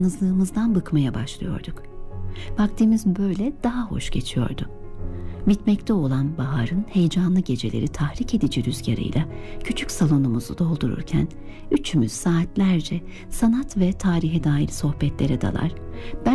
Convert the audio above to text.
yalnızlığımızdan bıkmaya başlıyorduk. Vaktimiz böyle daha hoş geçiyordu. Bitmekte olan baharın heyecanlı geceleri tahrik edici rüzgarıyla küçük salonumuzu doldururken üçümüz saatlerce sanat ve tarihe dair sohbetlere dalar, ben